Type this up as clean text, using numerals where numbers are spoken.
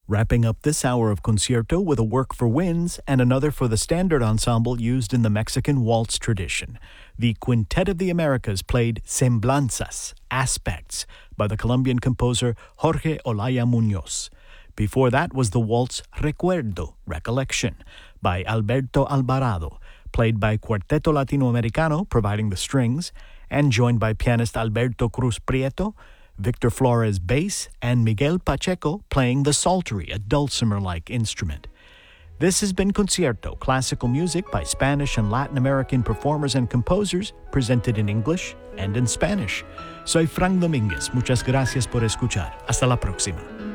Wrapping up this hour of concierto with a work for winds and another for the standard ensemble used in the Mexican waltz tradition. The Quintet of the Americas played Semblanzas, Aspects, by the Colombian composer Jorge Olaya Muñoz. Before that was the waltz Recuerdo, Recollection, by Alberto Alvarado, played by Cuarteto Latinoamericano providing the strings, and joined by pianist Alberto Cruz Prieto, Victor Flores bass, and Miguel Pacheco playing the psaltery, a dulcimer-like instrument. This has been Concierto, classical music by Spanish and Latin American performers and composers, presented in English and in Spanish. Soy Frank Domínguez. Muchas gracias por escuchar. Hasta la próxima.